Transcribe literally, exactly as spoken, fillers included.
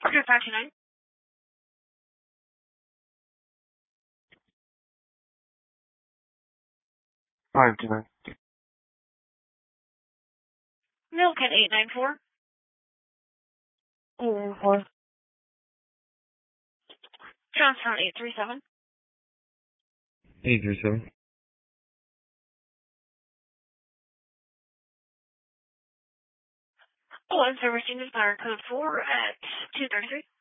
Order five two nine. five two nine. Milk at eight nine four. eight nine four. Johnstown eight three seven. eight three seven. Oh, and servicing is power code four at two thirty-three.